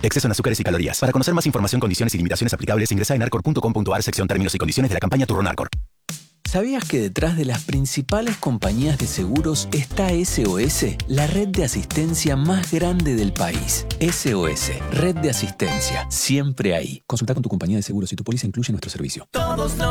Exceso en azúcares y calorías. Para conocer más información, condiciones y limitaciones aplicables, ingresa en arcor.com.ar, sección términos y condiciones de la campaña Turronarcor. ¿Sabías que detrás de las principales compañías de seguros está SOS, la red de asistencia más grande del país? SOS, red de asistencia, siempre ahí. Consulta con tu compañía de seguros si tu póliza incluye nuestro servicio. Todos los